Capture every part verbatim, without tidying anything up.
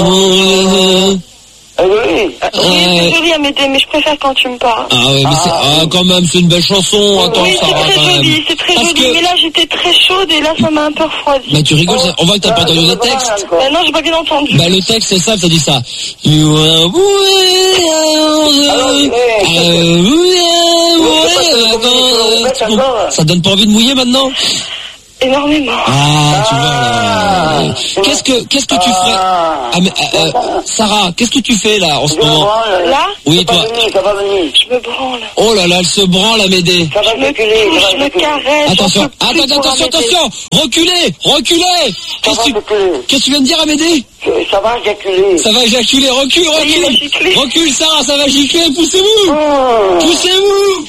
Ah oui. Oui, c'est joli à m'aider, mais je préfère quand tu me parles. Ah oui, mais c'est, ah, quand même, c'est une belle chanson. Attends, oui, ça c'est va très quand même. joli, c'est très Parce joli. que- Mais là, j'étais très chaude et là, ça m'a un peu refroidi. Bah, tu rigoles, ça- on voit que t'as pas entendu le texte. Bah non, j'ai pas bien entendu. Bah, le texte, c'est ça, ça dit ça. You are Ça donne pas envie de mouiller maintenant? Énormément. Ah, tu vois, là. Qu'est-ce que, qu'est-ce que tu ferais? Ah, mais, euh, euh, Sarah, qu'est-ce que tu fais, là, en ce moment? Là? Oui, toi. Ça va venir. Je me branle. Oh là là, elle se branle à m'aider. Ça va Je me circuler. touche, je me caresse. Attention, j'en peux plus attends, pour attention, m'aider. attention! Reculez! Reculez! Qu'est-ce que tu, qu'est-ce que tu viens de dire à m'aider? Ça va éjaculer. Ça va éjaculer, recule, Ça y est, il va recule! gicler. Recule, Sarah, ça va gicler, poussez-vous! Poussez-vous!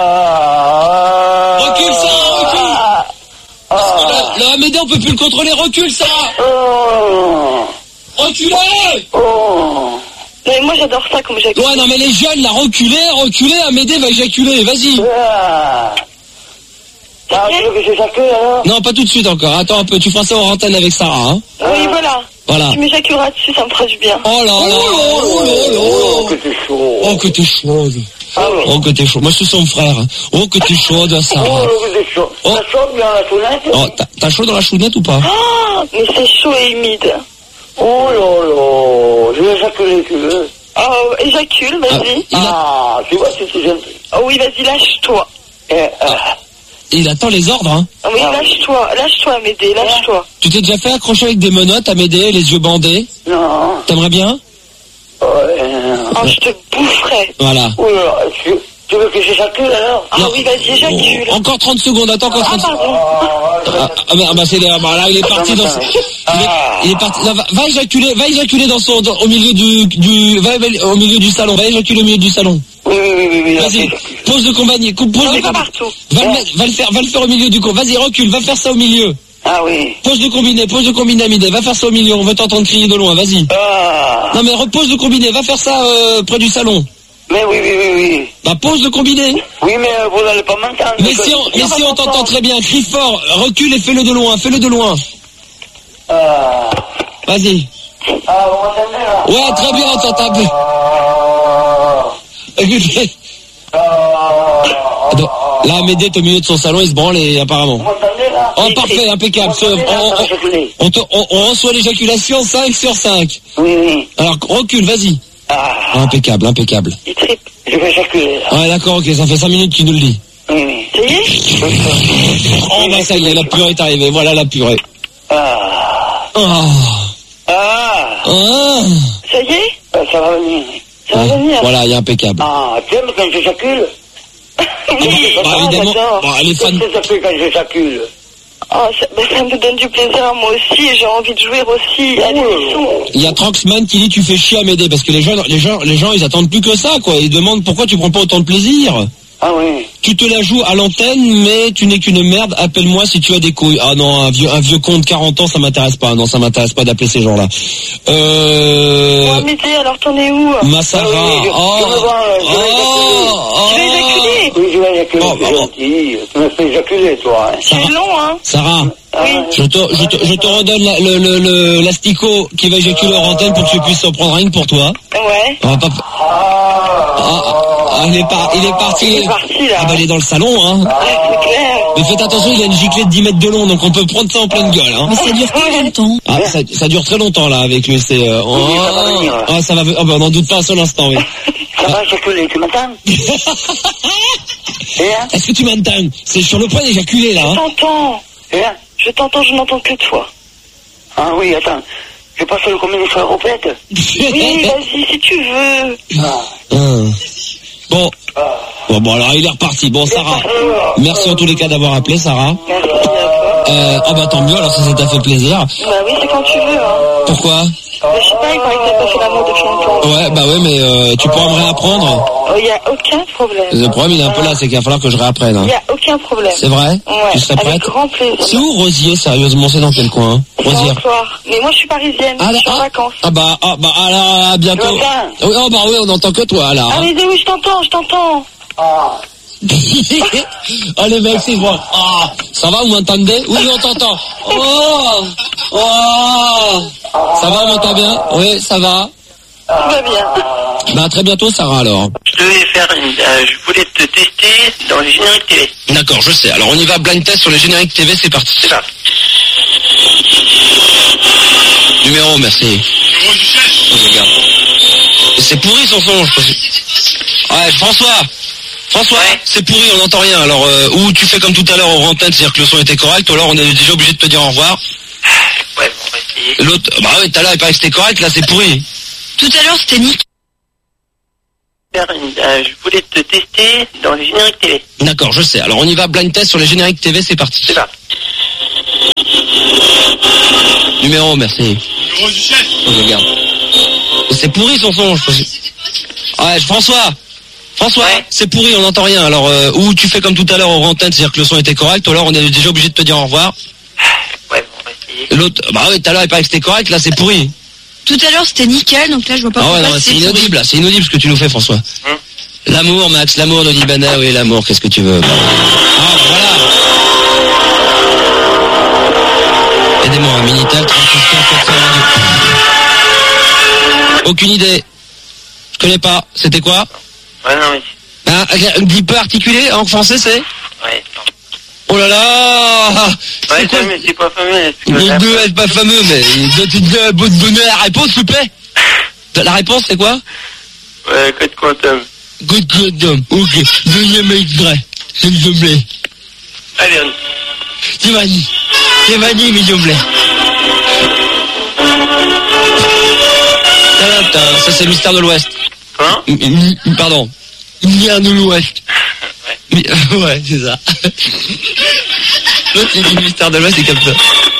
Ah. Recule, Sarah, recule! Parce que là, le Amédée, on peut plus le contrôler, recule, Sarah! Oh. Reculez! Oh. Mais moi, j'adore ça comme j'écoute. Ouais, non, mais les jeunes, là, reculez, reculez, Amédée va éjaculer, vas-y! Ah. Ah, tu veux que j'éjacule alors? Non, pas tout de suite encore, attends un peu, tu feras ça en antenne avec Sarah, hein? Oui, voilà. Voilà. Tu m'éjaculeras dessus, ça me fera du bien. Oh là là, oh là Oh, là! que t'es chaud. Oh, que t'es chaude! Oh, que t'es chaud. Moi, je suis son frère. Oh, que t'es chaude, Sarah. Oh, que t'es chaud. Oh. T'as chaud bien la sonnette? Oh, t'as- t'as chaud dans la chounette ou pas? Ah, mais c'est chaud et humide. Oh là là. Je vais éjaculer, tu veux? Oh, éjacule, vas-y. Il, a- Ah, tu vois, c'est gentil. Oh oui, vas-y, lâche-toi. Eh, ah. il attend les ordres, hein. Ah oui, Ah oui. lâche-toi, lâche-toi, Médée, lâche-toi. Tu t'es déjà fait accrocher avec des menottes à m'aider, les yeux bandés? Non. T'aimerais bien? Oh, euh, Oh, je te boufferai. Voilà. oh là là, tu, tu veux que j'éjacule alors? Ah Non. oui, vas-y, éjacule. Oh, encore trente secondes, attends, encore Ah, trente secondes. pardon. Ah, ah, bah, ah, bah, c'est les, ah, bah, là, il est parti dans son- il est, il est parti, là, va, va éjaculer, va éjaculer dans son, dans- au milieu du, du, va, va- au milieu du salon, va éjaculer au milieu du salon. Oui, oui, oui, oui, oui. Vas-y, pose le compagnie, coupe, pose Non, le mais pas combiné. partout. Va le mettre, va le faire, va le faire au milieu du con. Vas-y, recule, va faire ça au milieu. Ah oui. Pose le combiné, pose le combiné, Amidé, va faire ça au milieu, on veut t'entendre crier de loin, vas-y. Ah. Non mais repose le combiné, va faire ça euh, près du salon. Mais oui, oui, oui, oui. Bah pose le combiné. Oui, mais euh, vous n'allez pas m'entendre. Mais si on, mais si on t'entend très bien, crie fort, recule et fais-le de loin, fais-le de loin. Ah. Vas-y. Ah, vous m'entendez là? Ouais, très bien, on t'entend bien. Ah. Écoutez. Ah. Donc, là, Amédée est au milieu de son salon, il se branle et apparemment. Vous m'entendez là? Oh, parfait, impeccable. Vous m'entendez, là, On, ça va on- éjaculer. on te- on- on reçoit l'éjaculation cinq sur cinq. Oui, oui. Alors, recule, vas-y. Ah. Impeccable, impeccable. Il tripe. Je vais éjaculer là. Ouais, d'accord, ok, ça fait cinq minutes que tu nous le dis. Oui, oui. Ça y est? Oh, bah ça y est, la purée est arrivée, voilà la purée. Ah. Oh. Ah. Ah. Ça y est? Ah, ça va venir. Ça va venir. Voilà, il est impeccable. Ah, tu aimes quand j'éjacule? Oui. Bah, Ah, évidemment, j'adore. bah, les fans... Qu'est-ce que ça fait quand j'éjacule? Oh, ça, bah, ça me donne du plaisir à moi aussi et j'ai envie de jouer aussi à l'émission. Il y a Tranxman qui dit tu fais chier à m'aider parce que les gens, les gens, les gens, ils attendent plus que ça, quoi. Ils demandent pourquoi tu prends pas autant de plaisir. Ah oui. Tu te la joues à l'antenne, mais tu n'es qu'une merde. Appelle-moi si tu as des couilles. Ah non, un vieux, un vieux con de quarante ans, ça m'intéresse pas. Non, ça m'intéresse pas d'appeler ces gens-là. Euh... Oh, Médée, alors t'en es où? Massara. Ah oui, je- Oh. je me vois, je vais Oh. Tu vas éjaculer? Oui, je vais éjaculer, Oh, c'est pardon. gentil. Tu me fais éjaculer, toi. Hein. C'est long, hein? Sarah. Oui. Je te, je te, je te redonne la- le, le, le, l'asticot qui va éjaculer en antenne pour que tu puisses en prendre rien que pour toi. Ouais. On va pas... Ah. Ah, ah, il est par, il est parti. Il est parti, là. Ah bah il est dans le salon, hein. Ouais, c'est clair. Mais faites attention, il a une giclée de dix mètres de long, donc on peut prendre ça en pleine gueule, hein. Mais ça dure combien de temps? Ah, ça, ça dure très longtemps, là, avec lui, c'est, euh, Oui, ça va venir, là. ah, ça va, ah, bah, on n'en doute pas à son instant, oui. Ça va éjaculer, tu m'entends? Et hein? Est-ce que tu m'entends? C'est sur le point d'éjaculer, là, Je hein. t'entends. Et hein? Je t'entends, je n'entends que toi. Ah oui, attends. Je passe le combien de fois repète? Oui, vas-y, si tu veux. Ah. Hum. Bon. Bon, bon, alors il est reparti. Bon, Sarah, merci en tous les cas d'avoir appelé, Sarah. Merci à toi. Euh, oh bah tant mieux, alors ça, ça t'a fait plaisir. Bah oui, c'est quand tu veux, hein. Pourquoi? Bah, je sais pas, il paraît que t'as pas fait l'amour depuis longtemps. Ouais, bah ouais, mais euh, tu pourras me réapprendre. Oh, il y a aucun problème. Le problème, il est un peu là, c'est qu'il va falloir que je réapprenne. Hein. Il y a aucun problème. C'est vrai? Ouais, Tu serais avec prête? grand plaisir. C'est où Rosier, sérieusement? C'est dans quel coin? Hein C'est Rosier. en soir. Mais moi, je suis parisienne. Ah, je suis en ah, vacances. ah bah, ah bah, ah là, à bientôt. Tu m'entends? Oui, oh bah oui, on n'entend que toi, là. Ah, Hein. mais oui, je t'entends, je t'entends. Ah. Allez mec, c'est bon. Ah, ça va, vous m'entendez? Oui, on t'entend. Oh, oh. Ça va, on m'entend bien? Oui, ça va. Tout va bien. Bah, à très bientôt, Sarah, alors. Je devais faire une, euh, je voulais te tester dans les génériques T V. D'accord, je sais. Alors, on y va, blind test sur les génériques T V, c'est parti. C'est ça. Numéro, merci. Oh, regarde. C'est pourri son son, je pense. Ouais, François. François, Ouais. c'est pourri, on n'entend rien. Alors, euh, ou tu fais comme tout à l'heure au antenne, c'est-à-dire que le son était correct, ou alors on est déjà obligé de te dire au revoir. Ouais, bon, on va essayer. L'autre, bah ouais, tout à l'heure, il paraît que c'était correct, là, c'est pourri. Tout à l'heure, c'était nickel. Faire une, euh, je voulais te tester dans les génériques T V. D'accord, je sais. Alors, on y va, blind test sur les génériques T V, c'est parti. C'est ça. Numéro, merci. Oh, regarde. C'est pourri son son, je pense. Ouais, François. François, Ouais. c'est pourri, on n'entend rien. Alors, euh, ou tu fais comme tout à l'heure au antenne, c'est-à-dire que le son était correct, ou alors on est déjà obligé de te dire au revoir. Ouais, bon, on va essayer. L'autre, bah ouais, tout à l'heure, il paraît que c'était correct, là, c'est pourri. Tout à l'heure, c'était nickel, donc là, je vois pas Ah ouais, pourquoi non, c'est c'est inaudible, là, c'est inaudible ce que tu nous fais, François. Hum. L'amour, Max, l'amour de Libanais, oui, l'amour, qu'est-ce que tu veux? Ah, voilà. Aidez-moi, un Minitel, trente-six quatre cent vingt-deux. Aucune idée. Je connais pas. C'était quoi? Ouais, non, mais... Un, un petit peu articulé, en français, c'est? Ouais, non. Oh là là! Ouais, C'est quoi? ça, mais c'est pas fameux. Bon, deux, être pas fameux, mais tu te donner la réponse, s'il te plaît? La réponse, c'est quoi? Ouais, code quantum. Good quantum, ok. Deuxième extrait, s'il te plaît. Allez, on... Tiffany. Tiffany, s'il te plaît. Ta-da-ta, ça c'est Mystère de l'Ouest. Hein? M- m- Pardon. Mystère de l'Ouest. Mi- Ouais, c'est ça. L'autre, il dit Mystère de l'Ouest, c'est comme ça.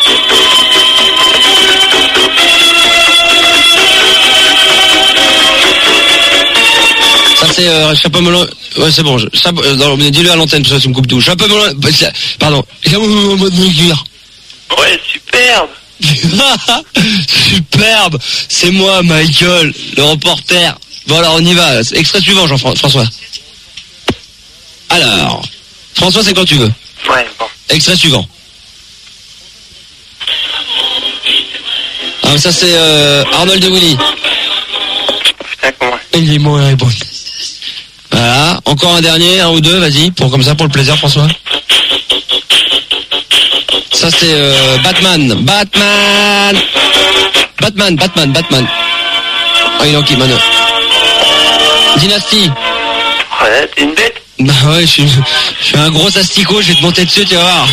Ça c'est euh, chapeau melon. Ouais, c'est bon. je- chapeau- euh, non, mais dis-le à l'antenne, tout ça, tu me coupes tout. Chapeau melon. bah, c'est- Pardon. Chapeau melon en mode mesure. Ouais, superbe. Superbe. C'est moi, Michael, le reporter. Bon alors on y va. Extrait suivant, Jean-François. Alors, François, c'est quand tu veux. Ouais, bon. Extrait suivant. Ah, ça c'est euh, Arnold et Willy. Putain, comment? Il est bon, il répond. Voilà, encore un dernier, un ou deux, vas-y, pour comme ça, pour le plaisir, François. Ça c'est euh, Batman, Batman, Batman, Batman, Batman. Oh, il est en qui, Mano? Dynasty. Ouais, t'es une bête. Bah ouais, je suis, je suis un gros asticot, je vais te monter dessus, tu vas voir.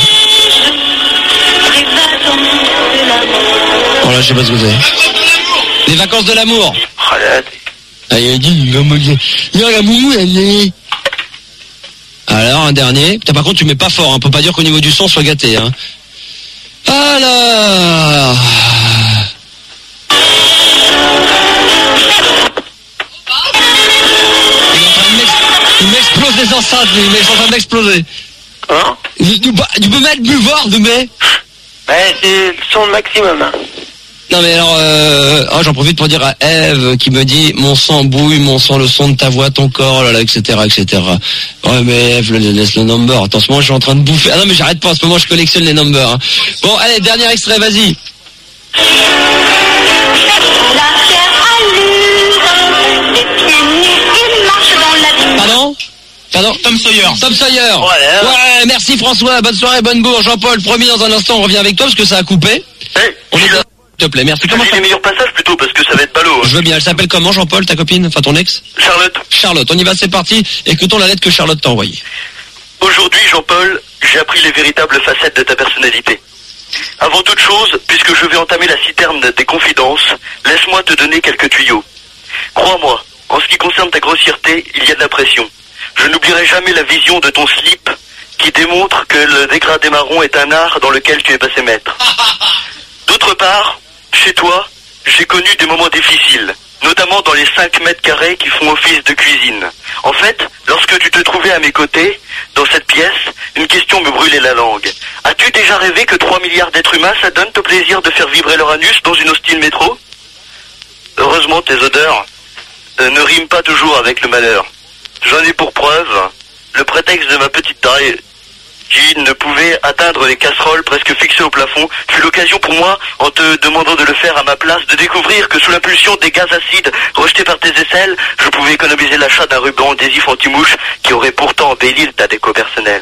Oh là, je sais pas ce que c'est. Les vacances de l'amour. Oh là, t'es... Ah, il a dit, il va me dire, il y a la moumou, elle est... Alors, un dernier. Putain, par contre, tu mets pas fort, hein. On peut pas dire qu'au niveau du son, soit gâté, hein. Alors... Il est en train de m'ex- il m'explose les enceintes, lui. Il est en train de m'exploser. Hein? Tu, tu peux- tu peux mettre plus fort, de mais... Ouais, c'est le son maximum, hein. Non mais alors, euh, oh, j'en profite pour dire à Eve qui me dit mon sang bouille, mon sang, le son de ta voix, ton corps, là, là, et cetera, et cetera. Ouais mais Eve, le- laisse le number. Attends, en ce moment je suis en train de bouffer. Ah non mais j'arrête pas, en ce moment je collectionne les numbers. Hein. Bon allez, dernier extrait, vas-y. Pardon Pardon Tom Sawyer. Tom Sawyer. Voilà. Ouais, merci François, bonne soirée, bonne bourre. Jean-Paul, promis, dans un instant on revient avec toi parce que ça a coupé. Hey, On est s'il te plaît, merci. Comment dis ça les meilleurs passages plutôt parce que ça va être ballot. Hein. Je veux bien, elle s'appelle comment Jean-Paul, ta copine, enfin ton ex? Charlotte, Charlotte, on y va, c'est parti. Écoutons la lettre que Charlotte t'a envoyée. aujourd'hui Jean-Paul, j'ai appris les véritables facettes de ta personnalité. Avant toute chose, puisque je vais entamer la citerne des confidences, laisse-moi te donner quelques tuyaux. Crois-moi, en ce qui concerne ta grossièreté, il y a de la pression. Je n'oublierai jamais la vision de ton slip qui démontre que le dégradé marron est un art dans lequel tu es passé maître. D'autre part, chez toi, j'ai connu des moments difficiles, notamment dans les cinq mètres carrés qui font office de cuisine. En fait, lorsque tu te trouvais à mes côtés, dans cette pièce, une question me brûlait la langue. As-tu déjà rêvé que trois milliards d'êtres humains s'adonnent au plaisir de faire vibrer leur anus dans une hostile métro? Heureusement, tes odeurs euh, ne riment pas toujours avec le malheur. J'en ai pour preuve le prétexte de ma petite taille qui ne pouvait atteindre les casseroles presque fixées au plafond, fut l'occasion pour moi, en te demandant de le faire à ma place, de découvrir que sous l'impulsion des gaz acides rejetés par tes aisselles, je pouvais économiser l'achat d'un ruban adhésif anti-mouche qui aurait pourtant embelli ta déco personnelle.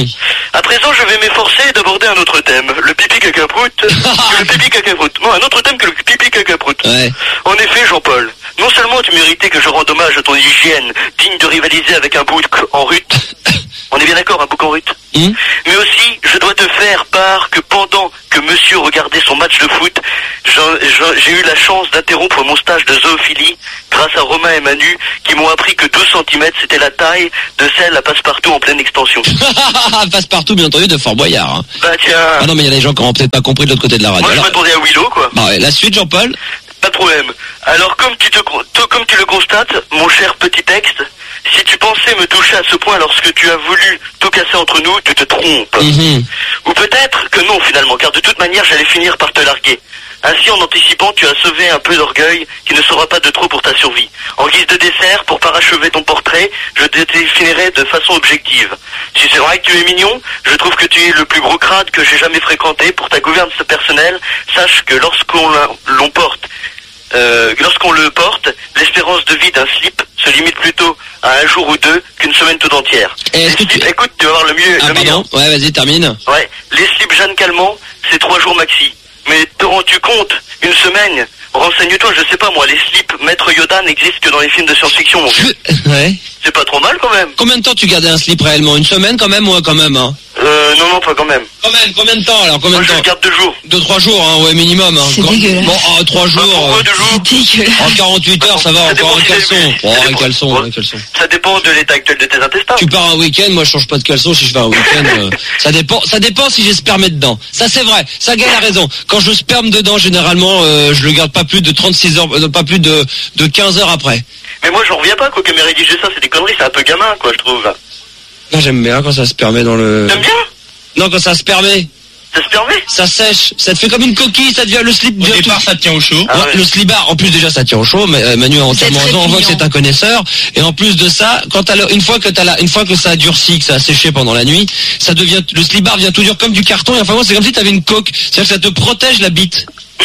À présent, je vais m'efforcer d'aborder un autre thème, le pipi caca-prout. le pipi caca-prout. Non, un autre thème que le pipi caca-prout. Ouais. En effet, Jean-Paul, non seulement tu méritais que je rende hommage à ton hygiène, digne de rivaliser avec un bouc en rut, on est bien d'accord, un bouc en rut, Mmh. mais aussi, je dois te faire part que pendant que monsieur regardait son match de foot, j'en- j'en- j'ai eu la chance d'interrompre mon stage de zoophilie grâce à Romain et Manu qui m'ont appris que douze centimètres c'était la taille de celle à Passepartout en pleine extension. Passe-partout, bien entendu, de Fort Boyard. Hein. Bah tiens, Ah non, mais il y a des gens qui n'ont peut-être pas compris de l'autre côté de la radio. moi je Alors, m'attendais à Willow quoi. bah ouais, la suite, Jean-Paul. Pas de problème. Alors comme tu, te, to- comme tu le constates, mon cher petit texte, si tu pensais me toucher à ce point lorsque tu as voulu tout casser entre nous, tu te trompes. Mhm. Ou peut-être que non finalement, car de toute manière j'allais finir par te larguer. Ainsi en anticipant, tu as sauvé un peu d'orgueil qui ne sera pas de trop pour ta survie. En guise de dessert, pour parachever ton portrait, je te définirai de façon objective. Si c'est vrai que tu es mignon, je trouve que tu es le plus gros crade que j'ai jamais fréquenté. Pour ta gouverne personnelle, sache que lorsqu'on l'a- l'on porte Euh, lorsqu'on le porte, l'espérance de vie d'un slip se limite plutôt à un jour ou deux qu'une semaine tout entière. Et est-ce Les que tu- slips, écoute, tu vas voir le mieux. Ah, le meilleur. pardon. Ouais, vas-y, termine. Ouais, les slips Jeanne Calment, c'est trois jours maxi. Mais te rends-tu compte, une semaine, renseigne-toi, je sais pas moi, les slips Maître Yoda n'existent que dans les films de science-fiction, mon vieux. Ouais. C'est pas trop mal quand même. Combien de temps tu gardais un slip réellement? Une semaine quand même? Ouais, quand même, hein. Euh, non, non, pas quand même. Quand même, combien de temps alors? Combien Moi, de je temps? le garde deux jours. Deux, trois jours, hein, ouais, minimum. Hein. C'est Quand- dégueulasse. Bon, oh, trois Bah, jours. pourquoi euh, deux jours? C'est dégueulasse. En quarante-huit heures, ça va, Ça dépend encore un si t'es- caleçon. ça Oh, un dépend. caleçon, Ouais. un caleçon. Ça dépend de l'état actuel de tes intestins. Tu pars un week-end, moi je change pas de caleçon si je fais un week-end. euh, ça dépend, ça dépend si j'ai spermé dedans. Ça c'est vrai, ça Gaël a raison. Quand je sperme dedans, généralement, euh, je le garde pas plus de trente-six heures, euh, pas plus de, de quinze heures après. Mais moi, j'en reviens pas, quoi, qu'elle m'ait rédigé ça, c'est des conneries, c'est un peu gamin, quoi, je trouve. Moi j'aime bien quand ça se permet dans le... T'aimes bien? Non, quand ça se permet, Ça se permet? ça sèche, ça te fait comme une coquille, ça devient le slip. Au devient départ, tout- ça te tient au chaud. Ah Ouais, ouais. le slibard, en plus déjà ça tient au chaud, mais euh, Manu a entièrement C'est raison, on voit que répugnant. c'est un connaisseur. Et en plus de ça, quand t'as le- une fois que t'as la, une fois que ça a durci, que ça a séché pendant la nuit, ça devient, le slibard devient tout dur comme du carton. Et enfin moi c'est comme si t'avais une coque, c'est-à-dire que ça te protège la bite.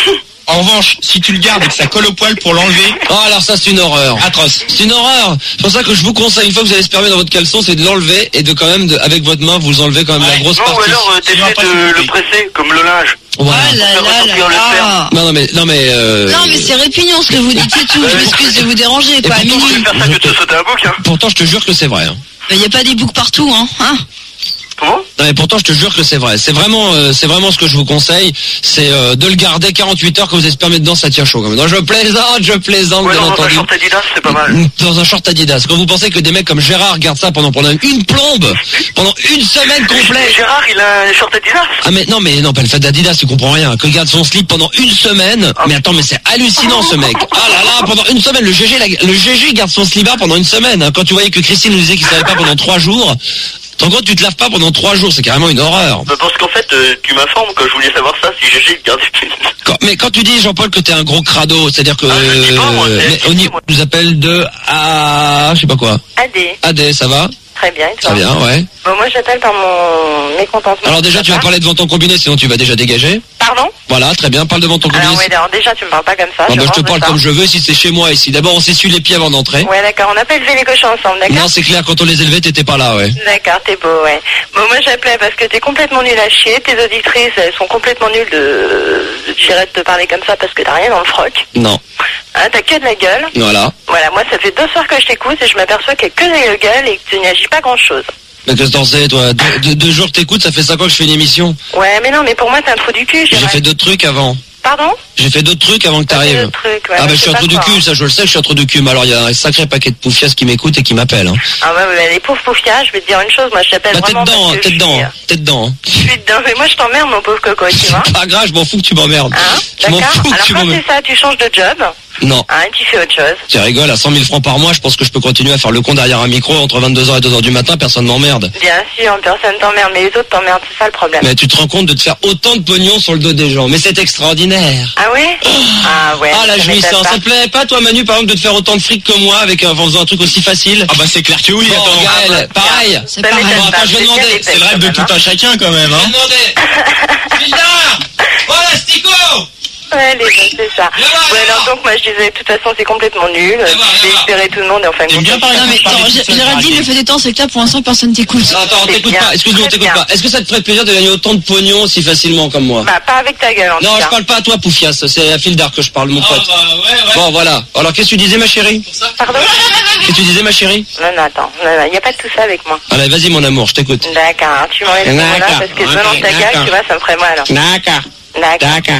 En revanche, si tu le gardes et que ça colle au poil pour l'enlever, Oh alors ça c'est une horreur. atroce. C'est une horreur. C'est pour ça que je vous conseille, une fois que vous allez spermer dans votre caleçon, c'est de l'enlever et de quand même, de, avec votre main, vous enlevez quand même la Ouais. grosse Non, ou partie. alors, euh, Sinon, t'essaies après, de c'est le compris. presser, comme le linge. Voilà. Ah là Faire là ressortir là le là. Non, non mais, non mais, euh, Non mais c'est répugnant ce que vous dites, c'est tout. Je m'excuse de vous déranger quoi. À pourtant, Je minuit. vais faire ça que de te sauter un bouc, hein. pourtant je te jure que c'est vrai. Hein. Il n'y a pas des boucs partout, hein. hein Comment? Non mais pourtant je te jure que c'est vrai. C'est vraiment, euh, c'est vraiment ce que je vous conseille, c'est euh, de le garder quarante-huit heures quand vous êtes spermé dedans, ça tient chaud quand même. Non je plaisante, je plaisante Ouais, bien non, dans un entendu. short Adidas, c'est pas mal. Dans un short Adidas. Quand vous pensez que des mecs comme Gérard gardent ça pendant, pendant une plombe, pendant une semaine complète. Gérard, il a un short Adidas. Ah mais non mais non pas le fait d'Adidas, tu comprends rien. Que garde son slip pendant une semaine. Mais attends mais c'est hallucinant ce mec. Ah là là, pendant une semaine le G G la- le G G garde son slibard pendant une semaine. hein. Quand tu voyais que Christine nous disait qu'il savait pas pendant trois jours. En gros tu te laves pas pendant trois jours, c'est carrément une horreur. Bah, parce qu'en fait, euh, tu m'informes que je voulais savoir ça, si G G il gardait. Quand- mais quand tu dis Jean-Paul que t'es un gros crado, c'est-à-dire que Ah, je dis pas, moi, c'est- mais on y moi. nous appelle de ah je sais pas quoi. Adé, Adé, ça va? très bien, et toi? Très bien, ouais. Bon, moi j'appelle par mon mécontentement. Alors déjà tu vas parler devant ton combiné, sinon tu vas déjà dégager. Pardon? Voilà, très bien, parle devant ton combiné. Alors, ouais, alors déjà tu me parles pas comme ça. Non, je bah, je te range parle ça. comme je veux si c'est chez moi ici. D'abord on s'essuie les pieds avant d'entrer. Ouais, d'accord, on n'a pas élevé les cochons ensemble, d'accord? Non c'est clair, quand on les élevait t'étais pas là, ouais. D'accord, t'es beau, ouais. Bon, moi j'appelais parce que t'es complètement nul à chier, tes auditrices, elles sont complètement nulles de... J'irais de te parler comme ça parce que t'as rien dans le froc. Non, Hein, t'as que de la gueule. voilà. Voilà, moi ça fait deux soirs que je t'écoute et je m'aperçois qu'il y a que de la gueule et que tu n'agis pas grand-chose. Mais qu'est-ce que t'en sais toi? Deux, deux- deux jours que t'écoutes, ça fait cinq ans que je fais une émission. Ouais, mais non, mais pour moi t'es un trou du cul, J'ai j'irais. fait d'autres trucs avant. Pardon? J'ai fait d'autres trucs avant que T'as fait t'arrives. d'autres trucs, ouais, Ah mais bah je je suis sais un pas trou du quoi, cul, hein. ça je le sais que je suis un trou du cul. Mais alors il y a un sacré paquet de poufiasses qui m'écoutent et qui m'appellent. Hein. Ah ouais, ouais, les pauvres poufias, je vais te dire une chose, moi je t'appelle Bah t'es vraiment dedans, parce hein, que t'es je dedans, suis- hein, t'es dedans. hein. Je suis dedans, mais moi je t'emmerde mon pauvre coco, tu vois. Pas grave, je m'en fous que tu m'emmerdes. Hein? Je m'en D'accord? fous que Alors tu quand m'emmerdes. c'est ça, tu changes de job, Non. Hein, tu fais autre chose. Tu rigoles, à cent mille francs par mois, je pense que je peux continuer à faire le con derrière un micro entre vingt-deux heures et deux heures du matin, personne m'emmerde. Bien sûr, personne t'emmerde, mais les autres t'emmerdent, c'est ça le problème. Mais tu te rends compte de te faire autant de pognon sur le dos des gens. Mais c'est extraordinaire. Ah ouais Ah ouais. Ah, la ça jouissance. m'étonne Ça te plairait pas, toi, Manu, par exemple, de te faire autant de fric que moi avec, euh, en faisant un truc aussi facile? Ah bah c'est clair que oui, Bon, attends. Gaël, pareil. C'est Ça pareil. m'étonne Bon, pas, attends, je vais c'est demander. bien les C'est le textes, rêve de quand tout même, un chacun quand même, Je vais hein. demander. Gildard! Voilà, Stico! Ouais, les gens, c'est ça. Viens voir, Ouais, viens alors voir. donc moi je disais, de toute façon c'est complètement nul. voir, Je viens vais voir. espérer tout le monde et enfin T'aimes bien parler Non mais comme ça, attends, parler tout seul, Géraldine, le fait des temps, c'est que là, pour l'instant, personne t'écoute. Non, attends, on C'est t'écoute bien, pas. Excuse-nous, on très t'écoute bien. pas. Est-ce que ça te ferait plaisir de gagner autant de pognon si facilement comme moi? Bah pas avec ta gueule en Non, tout je cas. parle pas à toi, Poufias. C'est à Fildar que je parle, mon pote. bah ouais, ouais. Bon, voilà. Alors, qu'est-ce que tu disais, ma chérie? Pardon Qu'est-ce que tu disais, ma chérie? Non, non, attends, non, non, y a pas de tout ça avec moi. Allez, vas-y, mon amour, je t'écoute. D'accord, tu m'enlèves ce mot-là D'accord. parce que Ok, venant de ta gueule, d'accord. tu vois, ça me ferait mal. D'accord. D'accord. D'accord.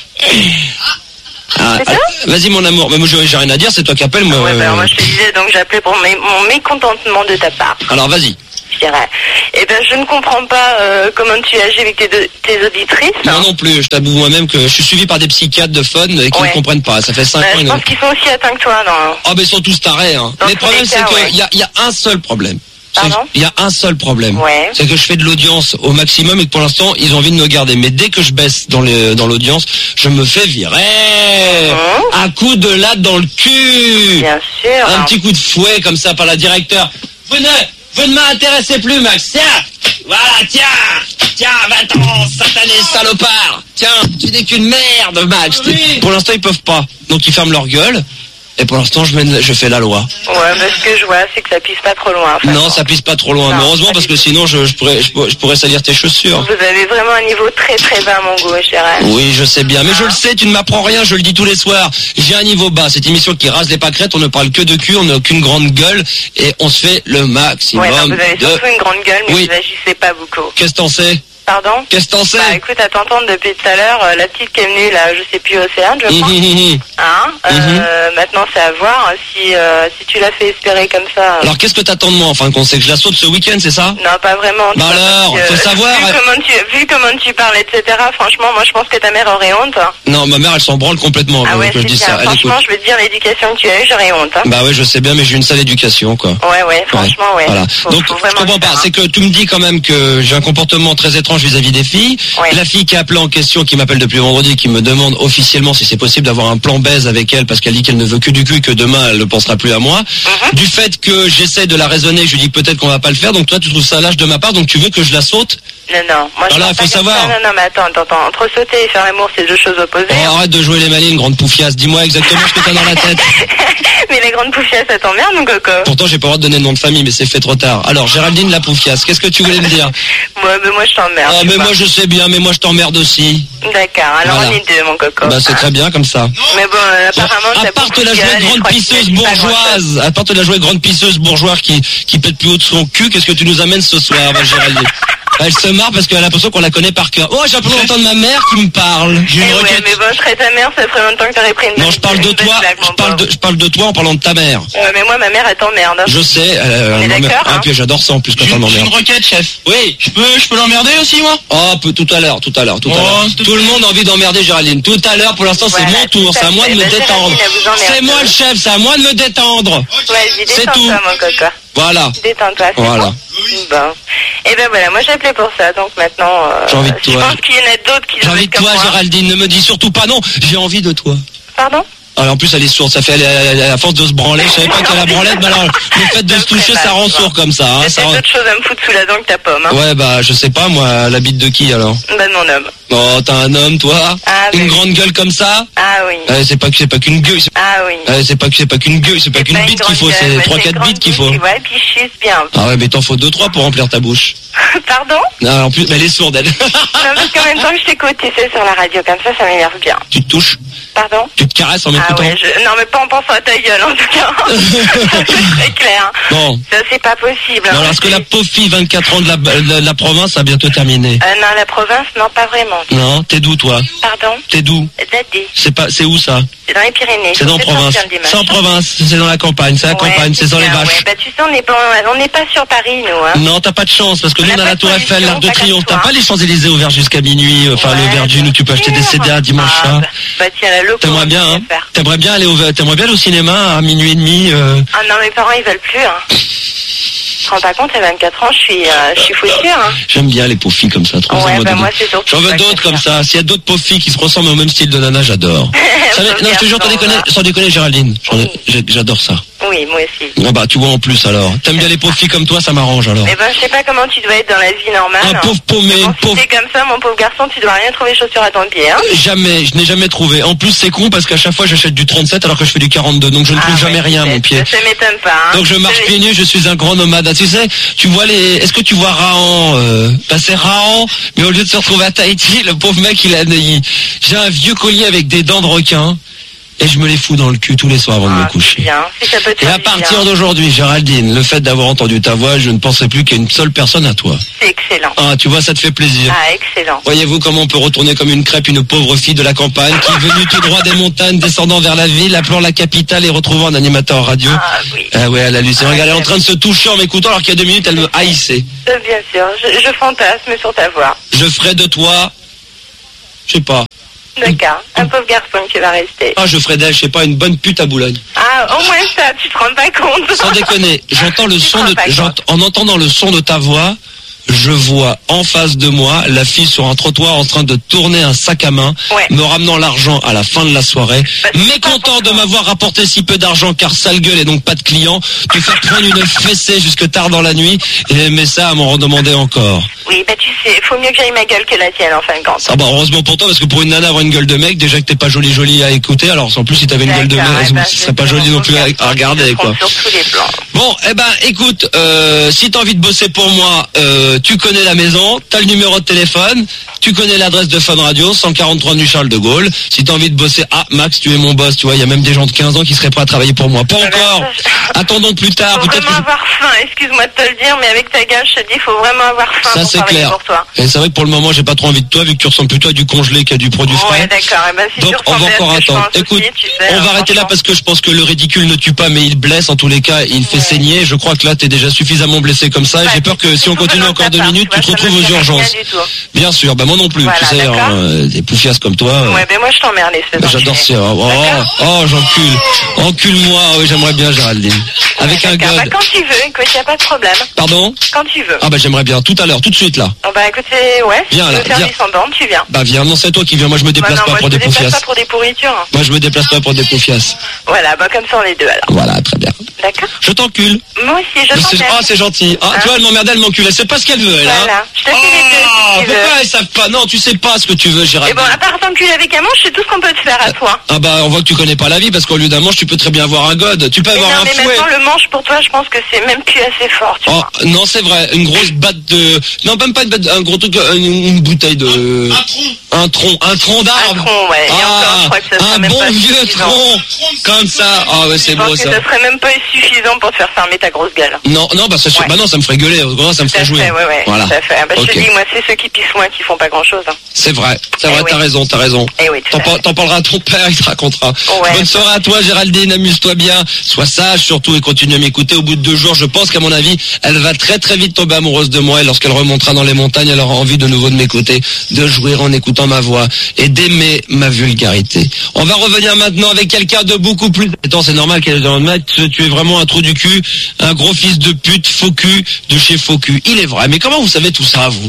Ah, C'est ça ah, vas-y, mon amour. Mais moi, j'ai j'ai rien à dire, c'est toi qui appelles, moi. Ouais, bah, euh, moi je te disais donc j'appelais pour mé- mon mécontentement de ta part, Alors, vas-y. je dirais. Eh ben je ne comprends pas euh, comment tu agis avec tes, deux- tes auditrices. Moi non plus, je t'avoue moi-même que je suis suivi par des psychiatres de fun et qui Ouais. ne comprennent pas. Ça fait cinq Bah, ans. je ils pense ne- qu'ils sont aussi atteints que toi, non? Oh, mais ils sont tous tarés, hein. Dans Mais le tous problème, les c'est cas, qu'il ouais. y, a, y a un seul problème. C'est Pardon qu'il y a un seul problème. Ouais. C'est que je fais de l'audience au maximum et que pour l'instant, ils ont envie de me garder. Mais dès que je baisse dans les, dans l'audience, je me fais virer. Mmh. Un coup de latte dans le cul. Bien sûr. Un petit coup de fouet comme ça par la directeur. Vous ne, vous ne m'intéressez plus, Max. Tiens, voilà, tiens, tiens, va-t'en, satané salopard. Tiens, tu n'es qu'une merde, Max. Pour l'instant, ils peuvent pas. Donc, ils ferment leur gueule. Et pour l'instant, je, mène, je fais la loi. Ouais, mais ce que je vois, c'est que ça pisse pas trop loin. enfin, Non, bon. ça pisse pas trop loin. Non, Mais heureusement, pas parce du que tout. sinon, je, je, pourrais, je, pourrais- je pourrais salir tes chaussures. Vous avez vraiment un niveau très très bas, mon goût, je dirais. Oui, je sais bien. Mais je le sais, tu ne m'apprends rien, je le dis tous les soirs. J'ai un niveau bas. Cette émission qui rase les pâquerettes, on ne parle que de cul, on n'a aucune grande gueule. Et on se fait le maximum Ouais, non, vous avez de... surtout une grande gueule, mais Oui. vous agissez pas beaucoup. Qu'est-ce que t'en sais? Pardon? Qu'est-ce que t'en sais? Bah écoute, à t'entendre depuis tout à l'heure, euh, la petite qui est venue là, je sais plus, Océane, je crois. Hum, hum, hum, hum. Hein euh, Maintenant, c'est à voir si euh, si tu l'as fait espérer comme ça. euh, Alors, qu'est-ce que t'attends de moi, en fin de compte? C'est que je la saute ce week-end, c'est ça? Non, pas vraiment. tu Bah vois, alors, parce que, faut savoir, Vu euh, comment tu, vu comment tu parles, et cetera. Franchement, moi, je pense que ta mère aurait honte. Non, ma mère, elle s'en branle complètement. Ah donc ouais, je c'est dis ça. ça. Elle écoute. Franchement, je veux te dire, l'éducation que tu as eue, j'aurais honte. Hein. Bah ouais, je sais bien, mais j'ai une sale éducation, quoi. Ouais, ouais, franchement, ouais. Voilà. Faut- Donc, faut je vraiment comprends le pas. faire, C'est que tu me dis quand même que j'ai un comportement très étrange vis-à-vis des filles. Ouais. La fille qui a appelé en question, qui m'appelle depuis vendredi, qui me demande officiellement si c'est possible d'avoir un plan baise avec elle parce qu'elle dit qu'elle ne veut que du cul, que demain elle ne pensera plus à moi. Mhm. Du fait que j'essaie de la raisonner, je lui dis que peut-être qu'on va pas le faire. Donc toi, tu trouves ça lâche de ma part, donc tu veux que je la saute? Non, non. Moi, je Alors là, pense pas faut comme savoir. ça. Non, non, mais attends, attends, attends. Entre sauter et faire l'amour, c'est deux choses opposées. Oh, arrête de jouer les malines, grande poufiasse. Dis-moi exactement ce que t'as dans la tête. Mais les grandes poufiasses, ça t'emmerde, mon coco? Pourtant, j'ai pas le droit de donner le nom de famille, mais c'est fait trop tard. Alors, Géraldine la poufiasse, qu'est-ce que tu voulais me dire? Ouais, mais moi, je t'emmerde. Ah, tu mais vois. moi je sais bien, mais moi je t'emmerde aussi. D'accord, alors Voilà. on est deux, mon coco. Bah c'est Hein. très bien comme ça. Mais bon, euh, apparemment, à t'as part beaucoup de la de jouer gueule et je grande crois que pisseuse tu dis pas grand-chose. bourgeoise, à part de la jouer grande pisseuse bourgeoise qui, qui pète plus haut de son cul, qu'est-ce que tu nous amènes ce soir, ma Géraldine? Elle se marre parce qu'elle a l'impression qu'on la connaît par cœur. Oh, j'ai l'impression d'entendre ma mère qui me parle. J'ai Eh une ouais, requête. mais bon, je serais ta mère, ça ferait longtemps que t'aurais pris une Non, je parle de une bonne toi, blague, je mon parle pauvre. de, je parle de toi en parlant de ta mère. Ouais, mais moi, ma mère, elle t'emmerde. Je sais, elle, elle On est m'emmerde. d'accord, Ah, hein. puis j'adore ça en plus quand J'ai elle une, j'ai une m'emmerde. requête, chef. Oui. Je peux, je peux l'emmerder aussi, moi? Oh, peu- tout à l'heure, tout à l'heure, tout à Oh, l'heure. s'il te Tout le monde a envie d'emmerder Géraldine. Tout à l'heure, pour l'instant, c'est Voilà, mon tour. tout à C'est à moi de fait. me Bah, détendre. Géraldine, elle vous emmerde. C'est moi le chef, c'est à moi de me détendre. Vas-y, C'est tout. détends-toi, mon coco. Voilà. Détends-toi, c'est Voilà. bon. Bon. Et ben voilà, moi j'ai appelé pour ça, donc maintenant... euh, J'ai envie de Je toi. pense qu'il y en a d'autres qui J'ai doivent envie être de comme toi, moi. Géraldine. Ne me dis surtout pas non. J'ai envie de toi. Pardon? Alors en plus elle est sourde, ça fait elle est- à la force de se branler, je savais pas qu'elle a branlette, mais alors le fait de Ça se me toucher fait ça mal, rend tu vois. sourd comme ça. Hein, J'ai ça peut-être rend- d'autres choses à me foutre sous la dent que ta pomme, hein. Ouais bah je sais pas moi, la bite de qui alors? Bah de mon homme. Oh t'as un homme toi? Ah Une oui. grande gueule comme ça? Ah oui. Ouais, c'est pas que c'est pas qu'une gueule, c'est Ah oui. ouais, c'est pas que c'est pas qu'une gueule, c'est pas C'est qu'une pas une bite qu'il grande faut, gueule, c'est mais trois une quatre grande bites qu'il bite, faut. Tu vois, et puis je suce bien. Ah ouais mais t'en faut deux trois pour remplir ta bouche. Pardon? Non en plus mais elle est sourde elle. Non, parce qu'en même temps que je t'écoute, tu sais, sur la radio, comme ça, ça m'énerve bien. Tu te touches, Pardon? tu te caresses en Ah m'écoutant. ouais, je... non mais pas en pensant à ta gueule, en tout cas. C'est très clair. Bon. Ça, c'est pas possible. Non, alors est-ce que la pauvre fille vingt-quatre ans de la, de la province a bientôt terminé? Euh, non, la province, non, pas vraiment. Non, t'es d'où toi? Pardon? T'es d'où? Dadé. C'est pas, c'est où ça? C'est dans les Pyrénées. C'est dans Faut province. sortir le dimanche. C'est en province, c'est dans la campagne, c'est la Ouais, campagne, c'est dans les bien, vaches. Ouais. Bah, tu sais, on n'est pas, on n'est pas sur Paris, nous, hein. Non, t'as pas de chance, parce que On nous, n'a on a pas la de Tour Eiffel, solution, l'Arc de pas comme Triomphe. toi. T'as pas les Champs-Élysées ouverts jusqu'à minuit, enfin, Ouais, le Verdun où tu peux acheter des bien C D un sûr. dimanche Ah, soir. bah, bah, tiens, la loco. T'aimerais bien, on hein va faire. T'aimerais bien aller au, t'aimerais bien aller au cinéma à minuit et demi euh... Ah non, mes parents, ils veulent plus, hein. Tu te rends pas compte, à vingt-quatre ans, je suis, euh, je suis foutue, hein. J'aime bien les pauvres filles comme ça. Trop ouais, bah moi, c'est surtout. J'en veux d'autres comme ça. S'il y a d'autres pauvres filles qui se ressemblent au même style de nana, j'adore. Ça, non, je te jure, sans déconner, sans déconner, Géraldine. Oui. J'adore ça. Oui, moi aussi. Ah bah, tu vois en plus alors. T'aimes bien les pauvres filles comme toi, ça m'arrange alors. Eh ben, je sais pas comment tu dois être dans la vie normale. Un pauvre paumé, bon, pauvre. Si t'es comme ça, mon pauvre garçon, tu dois rien trouver chaussures à ton pied, hein. Jamais, je n'ai jamais trouvé. En plus, c'est con parce qu'à chaque fois, j'achète du trente-sept alors que je fais du quarante-deux. Donc, je ne ah, trouve ouais, jamais rien à mon pied. Ça m'étonne pas, hein. Donc, je marche pieds nus, je suis un grand nomade. Ah, tu sais, tu vois les, est-ce que tu vois Rahan, euh, bah, c'est Rahan, mais au lieu de se retrouver à Tahiti, le pauvre mec, il a, il, j'ai un vieux collier avec des dents de requin. Et je me les fous dans le cul tous les soirs avant ah, de me coucher. Bien. Si ça peut te et faire à du partir bien. d'aujourd'hui, Géraldine, le fait d'avoir entendu ta voix, je ne pensais plus qu'il y ait une seule personne à toi. C'est excellent. Ah, tu vois, ça te fait plaisir. Ah, excellent. Voyez-vous comment on peut retourner comme une crêpe une pauvre fille de la campagne qui est venue tout droit des montagnes, descendant vers la ville, appelant la capitale et retrouvant un animateur radio. Ah oui. Ah ouais, elle hallucine. Ah, Regarde, elle est en train de se toucher en m'écoutant alors qu'il y a deux minutes, elle me haïssait. Euh, bien sûr, je, je fantasme sur ta voix. Je ferai de toi, je sais pas. D'accord, un pauvre garçon qui va rester. Ah, je ferai d'elle, je sais pas, une bonne pute à Boulogne. Ah, au moins ça, tu te rends pas compte. Sans déconner, j'entends le Tu son te rends de, pas j'ent- en entendant le son de ta voix, je vois en face de moi la fille sur un trottoir en train de tourner un sac à main, Ouais. me ramenant l'argent à la fin de la soirée, Bah, c'est mécontent pas de m'avoir rapporté si peu d'argent car sale gueule et donc pas de clients, te faire prendre une fessée jusque tard dans la nuit et aimer ça à m'en redemander encore. Oui, bah tu sais, faut mieux que j'aille ma gueule que la tienne en fin de compte. Ah bah heureusement pour toi parce que pour une nana avoir une gueule de mec, déjà que t'es pas jolie jolie à écouter, alors en plus si t'avais une gueule de mec, D'accord, eh ben, ce serait je pas vais joli non plus à, regarder à regarder sur quoi. tous les plans. Bon, eh ben, écoute, euh, si t'as envie de bosser pour moi, euh, tu connais la maison, t'as le numéro de téléphone, tu connais l'adresse de Fun Radio, cent quarante-trois rue Charles de Gaulle. Si t'as envie de bosser, ah, Max, tu es mon boss, tu vois, il y a même des gens de quinze ans qui seraient prêts à travailler pour moi. Pas encore. Attendons plus tard, Faut peut-être vraiment que... avoir faim, excuse-moi de te le dire, mais avec ta gueule, je te dis, faut vraiment avoir faim Ça, pour c'est travailler clair. pour toi. Et c'est vrai que pour le moment, j'ai pas trop envie de toi, vu que tu ressembles plutôt à du congelé qu'à du produit frais. Ouais, d'accord, eh ben, si Donc, tu on va ressemblais à encore ce que je attendre. pense Écoute, aussi, tu sais, on va hein, arrêter là franchement. parce que je pense que le ridicule ne tue pas, mais il blesse. En tous les cas, il fait Ouais. saigner. Je crois que là, t'es déjà suffisamment blessé comme ça. Ouais, J'ai peur que c'est si on surtout continue venant encore de deux ta part, minutes, tu tu te vois, ça retrouves me aux fait rien urgences. du tout. Bien sûr, bah moi non plus. Voilà, tu sais, d'accord. hein, des poufiasses comme toi. euh, Ouais, mais moi je t'emmerde les espèce J'adore d'enculé. ça. Oh, oh, oh, j'encule. Encule-moi. Oui, j'aimerais bien, Géraldine. Avec Ouais, un d'accord. Bah, god. quand tu veux, écoute, y a pas de problème. Pardon? Quand tu veux. Ah bah j'aimerais bien. Tout à l'heure, tout de suite là. Oh, bah écoute, c'est- ouais, si Viens, tu là, veux faire viens. du semblant, tu viens. Bah viens, non c'est toi qui viens. Moi je me Bah déplace non, pas moi pour je des te déplace poufiasses. pas pour des pourritures. Moi je me déplace pas pour des poufiasses. Voilà, bah comme ça on est deux alors. Voilà, très bien. D'accord. Je t'encule. Moi aussi, je Mais c'est- t'emmerde. Ah c'est gentil. Ah Hein? tu vois elle m'emmerde, elle m'encule. Elle sait pas ce qu'elle veut elle. Hein. Voilà, je te fais les deux Oh, si tu veux. pourquoi elles savent pas? Non, tu sais pas ce que tu veux, Et Géraldine. bon, à part t'enculer avec un manche, c'est tout ce qu'on peut te faire à toi. Ah bah on voit que tu connais pas la vie parce qu'au lieu d'un manche tu peux très bien avoir un god. Tu peux Mais avoir non, un mais fouet. maintenant le manche pour toi, je pense que c'est même plus assez fort, tu Oh vois. non c'est vrai, une grosse batte de, non même pas une batte, un gros truc, une, une bouteille de, Un tronc. un tronc, un tronc d'arbre. Un tronc, ouais. Et encore, je crois que ça serait un même bon pas vieux suffisant. tronc, comme ça. Ah ouais c'est Je beau pense ça. que ça serait même pas suffisant pour te faire fermer ta grosse gueule. Non non bah ça, Ouais. bah non ça me ferait gueuler, au contraire, ça me Tout à ferait jouer. fait, ouais, ouais. Voilà. Tout à fait. Bah, je Ok. te dis, moi, c'est ceux qui pissent moins qui font pas grand chose. Hein. C'est vrai, c'est Eh vrai, oui. t'as raison, t'as raison. Eh oui, tout T'en, à par- fait. t'en parleras à ton père, il te racontera. Ouais. Bonne soirée à toi, Géraldine, amuse-toi bien, sois sage surtout et continue à m'écouter. Au bout de deux jours, je pense qu'à mon avis, elle va très très vite tomber amoureuse de moi et lorsqu'elle remontera dans les montagnes, elle aura envie de nouveau de m'écouter, de jouir en écoutant ma voix et d'aimer ma vulgarité. On va revenir maintenant avec quelqu'un de beaucoup plus... Attends, c'est normal qu'elle est dans le match, tu es vraiment un trou du cul, un gros fils de pute, faux cul, de chez faux cul. Il est vrai, mais comment vous savez tout ça, vous?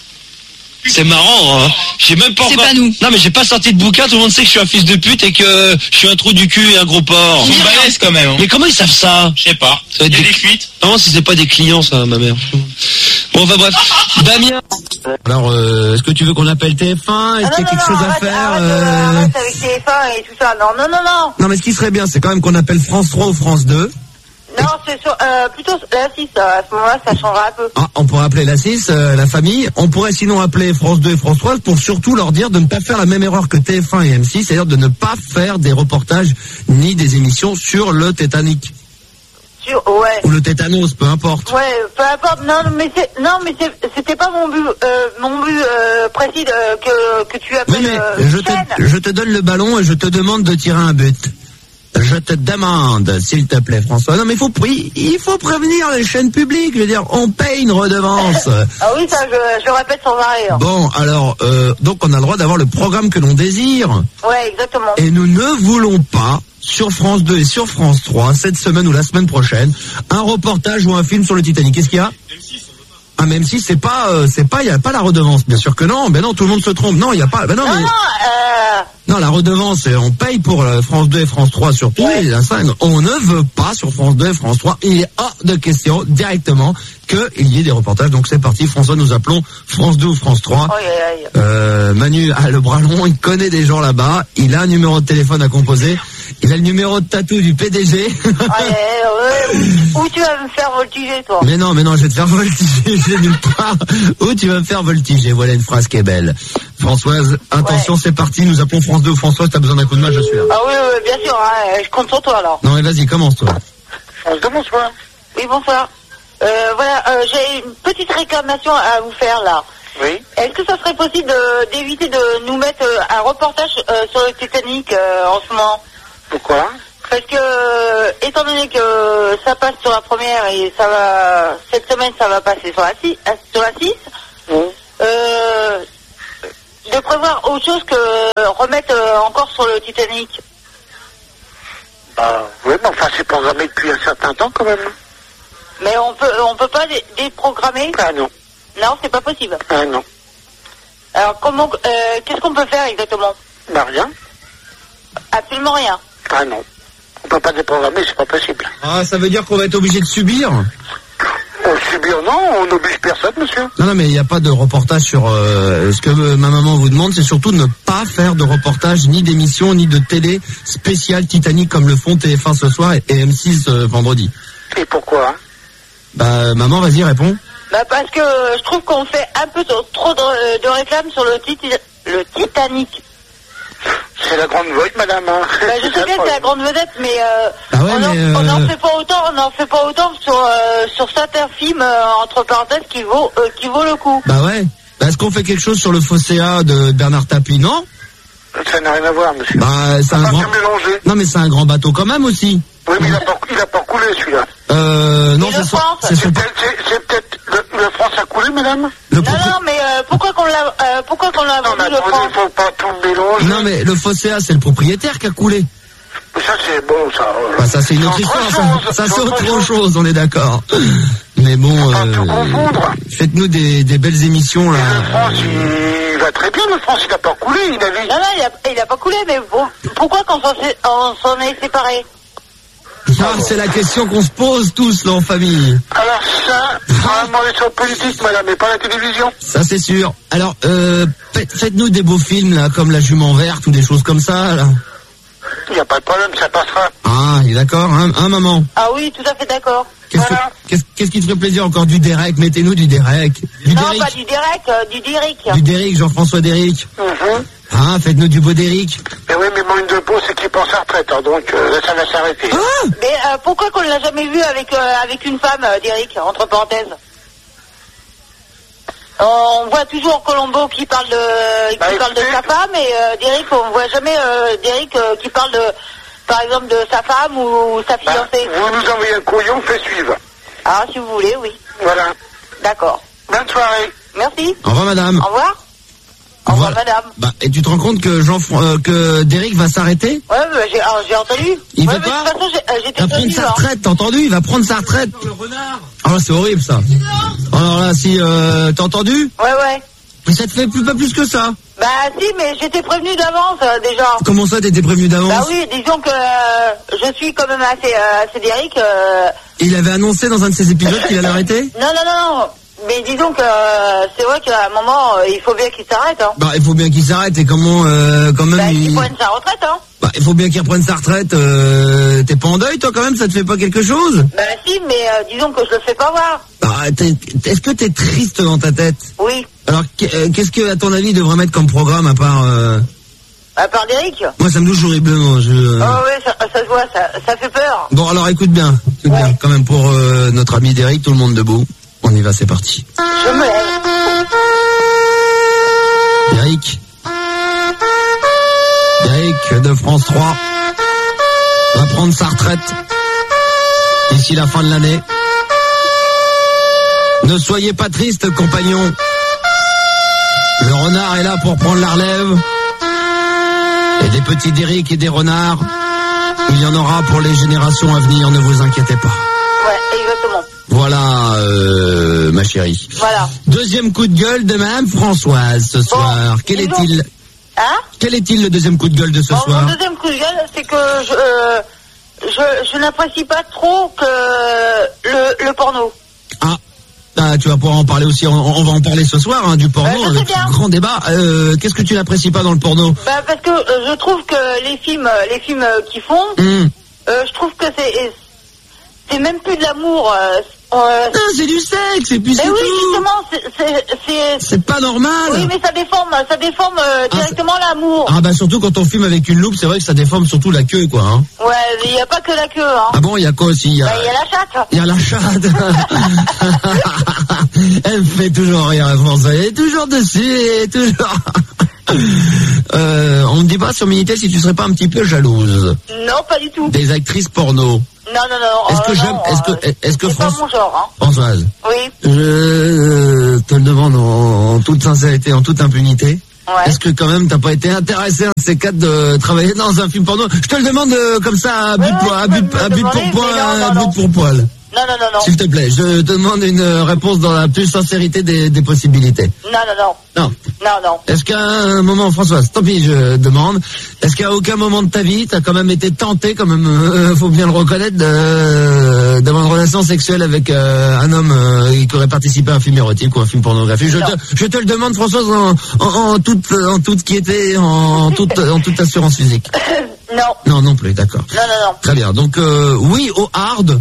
C'est marrant, hein. J'ai même pas C'est encore... pas nous. Non, mais j'ai pas sorti de bouquin, tout le monde sait que je suis un fils de pute et que je suis un trou du cul et un gros porc. Ils sont balèzes quand même. hein. Mais comment ils savent ça? Je sais pas. Ça va Il y être a des- des cuites. Non, si c'est pas des clients, ça, ma mère. Bon, enfin bref. Damien. Alors, euh, est-ce que tu veux qu'on appelle T F un? Est-ce Ah qu'il y a non, quelque non, chose à arrête, faire? arrête, euh, arrête avec T F un et tout ça. Non, non, non, non. Non, mais ce qui serait bien, c'est quand même qu'on appelle France trois ou France deux. Non, c'est sur, euh, plutôt la six. À ce moment-là, ça changera un peu. Ah, on pourrait appeler la six, euh, la famille. On pourrait sinon appeler France deux et France trois pour surtout leur dire de ne pas faire la même erreur que T F un et M six, c'est-à-dire de ne pas faire des reportages ni des émissions sur le Titanic. Sur, ouais. Ou le tétanos, peu importe. Ouais, peu importe. Non, mais c'est, non, mais c'est, c'était pas mon but, euh, mon but euh, précis de, que que tu Oui, appelles mais euh, je te, chaîne. je te donne le ballon et je te demande de tirer un but. Je te demande, s'il te plaît, François. Non, mais il faut, il faut prévenir les chaînes publiques. Je veux dire, on paye une redevance. Ah oui, ça, je, je répète sans arrêt. Hein. Bon, alors, euh, donc on a le droit d'avoir le programme que l'on désire. Ouais, exactement. Et nous ne voulons pas, sur France deux et sur France trois, cette semaine ou la semaine prochaine, un reportage ou un film sur le Titanic. Qu'est-ce qu'il y a ? Ah, même si c'est pas, euh, c'est pas, il y a pas la redevance, bien sûr que non. Ben non, tout le monde se trompe. Non, il y a pas. Ben non, non, mais... non, euh... non, la redevance, on paye pour euh, France deux et France trois surtout. Ouais. Et la scène, on ne veut pas sur France deux et France trois. Il est hors de question directement qu'il y ait des reportages. Donc c'est parti, François, nous appelons France deux ou France trois. Oh, yeah, yeah. Euh, Manu a le bras long, il connaît des gens là-bas. Il a un numéro de téléphone à composer. Il a le numéro de tatou du P D G. Ouais, ouais, où tu vas me faire voltiger, toi? Mais non, mais non, je vais te faire voltiger, je vais nulle part. Où tu vas me faire voltiger? Voilà une phrase qui est belle. Françoise, attention, ouais. C'est parti, nous appelons France deux ou Françoise, t'as besoin d'un coup de main, je suis là. Ah oui, oui, bien sûr, hein, je compte sur toi, alors. Non, mais vas-y, commence-toi. France deux, bonsoir. Oui, bonsoir. Euh, voilà, euh, j'ai une petite réclamation à vous faire, là. Oui. Est-ce que ça serait possible de, d'éviter de nous mettre euh, un reportage euh, sur le Titanic euh, en ce moment? Pourquoi? Parce que, euh, étant donné que ça passe sur la première et ça va, cette semaine ça va passer sur la six, sur la six, mmh. euh, de prévoir autre chose que remettre euh, encore sur le Titanic. Bah, oui, mais enfin c'est programmé depuis un certain temps quand même. Mais on peut, on peut pas dé- déprogrammer? Ah non. Non, c'est pas possible. Ah non. Alors comment, euh, qu'est-ce qu'on peut faire exactement? Bah rien. Absolument rien. Ah non. On peut pas déprogrammer, c'est pas possible. Ah, ça veut dire qu'on va être obligé de subir? On subir, non, on n'oblige personne, monsieur. Non, non, mais il n'y a pas de reportage sur... Euh, ce que euh, ma maman vous demande, c'est surtout de ne pas faire de reportage, ni d'émission, ni de télé spéciale Titanic comme le font T F un ce soir et M six euh, vendredi. Et pourquoi hein? Bah, maman, vas-y, réponds. Bah parce que je trouve qu'on fait un peu trop de, de réclames sur le, tit- le Titanic. C'est la grande vedette, madame. Hein. Bah, je sais bien que c'est la grande vedette, mais, euh, ah ouais, on mais n'en euh... fait pas autant, on n'en fait pas autant sur euh, sur certains films euh, entre parenthèses qui vaut euh, qui vaut le coup. Bah ouais. Bah, est-ce qu'on fait quelque chose sur le Fosséa de Bernard Tapie? Non. Ça n'a rien à voir, monsieur. Bah c'est un grand. Mélangé. Non mais c'est un grand bateau quand même aussi. Oui, mais il a pas, il a pas coulé celui-là. Euh non, c'est, son, c'est, son... c'est peut-être, c'est, c'est peut-être le, le France a coulé, madame. Le non, propri... non, mais euh, pourquoi qu'on l'a, euh, pourquoi qu'on l'a vendu le France? Il faut pas tout mélanger. Non, mais le Fosséa, c'est le propriétaire qui a coulé. Ça c'est bon, ça. Euh... Bah, ça c'est une autre histoire. Ça, ça c'est autre chose. chose, on est d'accord. Mais bon, euh, faites-nous des, des belles émissions là. Le France, il va très bien. Le France, il a pas coulé. Il a vu. Non, non, il a, il a pas coulé. Mais bon, pourquoi qu'on s'en, on s'en est séparés? Ah, c'est la question qu'on se pose tous là en famille. Alors ça, vraiment les sur politique, madame, mais pas la télévision. Ça c'est sûr. Alors, euh, faites-nous des beaux films là, comme La Jument Verte ou des choses comme ça là. Il n'y a pas de problème, ça passera. Ah, il est d'accord, hein, hein maman? Ah oui, tout à fait d'accord. Qu'est-ce, voilà. que, qu'est-ce, qu'est-ce qui te ferait plaisir encore? Du Derek, mettez-nous du Derek. Du non, Derek. pas du Derek, euh, du Derrick. Du Derrick, Jean-François Derrick. Mm-hmm. Ah, faites-nous du beau Derrick. Mais oui, mais mon de peau, c'est qu'il pense à retraite, hein, donc euh, ça va s'arrêter. Ah mais euh, pourquoi qu'on ne l'a jamais vu avec, euh, avec une femme, euh, Derrick, entre parenthèses? On voit toujours Colombo qui parle de, qui bah, parle écoutez, de sa femme, et euh, Derrick, on voit jamais euh, Derrick euh, qui parle de, par exemple, de sa femme ou sa fiancée. Bah, vous nous envoyez un courrier, on fait suivre. Ah, si vous voulez, oui. Voilà. D'accord. Bonne soirée. Merci. Au revoir, madame. Au revoir. Au revoir, voilà. Madame. Bah, et tu te rends compte que Jean, euh, que Derrick va s'arrêter? Ouais, bah, j'ai, alors, j'ai entendu. Il ouais, veut pas? De toute façon, j'ai, euh, j'étais il va prendre sa hein. retraite, t'as entendu? Il va prendre sa retraite. Le renard. Oh, c'est horrible, ça. Alors là, si, euh, t'as entendu? Ouais, ouais. Mais ça te fait plus, pas plus que ça? Bah, si, mais j'étais prévenu d'avance, euh, déjà. Comment ça, t'étais prévenu d'avance? Bah oui, disons que euh, je suis quand même assez, euh, assez Derrick. Euh... Il avait annoncé dans un de ses épisodes qu'il allait arrêter? Non, non, non, non. Mais disons que euh, c'est vrai qu'à un moment, euh, il faut bien qu'il s'arrête. Hein. Bah, il faut bien qu'il s'arrête. Et comment, euh, quand même... Bah, il... qu'il prenne sa retraite, hein. Bah, il faut bien qu'il reprenne sa retraite. Euh, t'es pas en deuil, toi, quand même? Ça te fait pas quelque chose? Bah si, mais euh, disons que je le fais pas voir. Bah, t'es, est-ce que t'es triste dans ta tête? Oui. Alors, qu'est-ce que, à ton avis, il devrait mettre comme programme, à part... Euh... À part Derrick? Moi, ça me touche horriblement. Je... Oh ouais, ça, ça se voit, ça, ça fait peur. Bon, alors, écoute bien. Écoute ouais. bien. Quand même, pour euh, notre ami Derrick, tout le monde debout. On y va, c'est parti. Je me lève. Derrick. Derrick de France trois. va prendre sa retraite d'ici la fin de l'année. Ne soyez pas tristes, compagnons. Le renard est là pour prendre la relève. Et des petits Derrick et des renards, il y en aura pour les générations à venir, ne vous inquiétez pas. Ouais, exactement. Voilà, euh, ma chérie. Voilà. Deuxième coup de gueule de Madame Françoise ce soir. Bon, Quel est-il donc... Hein Quel est-il le deuxième coup de gueule de ce bon, soir? Mon deuxième coup de gueule, c'est que je, euh, je, je n'apprécie pas trop que le, le porno. Ah. Ah, tu vas pouvoir en parler aussi, on, on va en parler ce soir, hein, du porno, euh, avec un grand débat. Euh, qu'est-ce que tu n'apprécies pas dans le porno? Bah, parce que euh, je trouve que les films, les films euh, qui font, mmh. euh, je trouve que c'est, c'est même plus de l'amour. Euh, euh, non, c'est du sexe, et puis c'est mais oui, tout. justement, c'est, c'est, c'est, c'est pas normal. Oui, mais ça déforme, ça déforme euh, directement ah, l'amour. Ah bah surtout quand on filme avec une loupe, c'est vrai que ça déforme surtout la queue, quoi. Hein. Ouais, il n'y a pas que la queue. Hein. Ah bon, il y a quoi aussi? Il y a, bah, y a la chatte. Il y a la chatte. Elle fait toujours rire, François. Elle est toujours dessus, elle est toujours... euh, on me dit pas sur Minitel si tu serais pas un petit peu jalouse. Non, pas du tout. Des actrices porno. Non, non, non. Est-ce que euh, j'aime, non, est-ce que, est-ce que c'est France... pas mon genre, hein. Françoise. Oui. Je te le demande en, en toute sincérité, en toute impunité. Ouais. Est-ce que quand même t'as pas été intéressé un de ces quatre de travailler dans un film porno? Je te le demande euh, comme ça à but, ouais, pour, à but, à but pour poil, à non, non. but pour poil. Non, non, non, non. S'il te plaît, je te demande une réponse dans la plus sincérité des, des possibilités. Non, non, non. Non. Non, non. Est-ce qu'à un moment, Françoise, tant pis, je demande, est-ce qu'à aucun moment de ta vie, t'as quand même été tenté, quand même, euh, faut bien le reconnaître, de, d'avoir une relation sexuelle avec euh, un homme euh, qui aurait participé à un film érotique ou un film pornographique? Je te, je te le demande, Françoise, en, en, en toute, en toute quiété, en toute, en toute assurance physique. Non. Non, non plus, d'accord. Non, non, non. Très bien. Donc, euh, oui au hard,